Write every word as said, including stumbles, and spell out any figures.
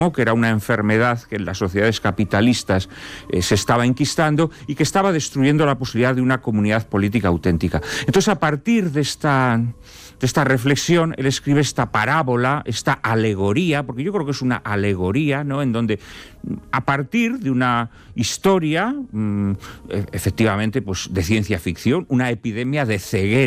que era una enfermedad que en las sociedades capitalistas eh, se estaba enquistando y que estaba destruyendo la posibilidad de una comunidad política auténtica. Entonces, a partir de esta, de esta reflexión, él escribe esta parábola, esta alegoría, porque yo creo que es una alegoría, ¿no?, en donde a partir de una historia, mmm, efectivamente, pues de ciencia ficción, una epidemia de ceguera,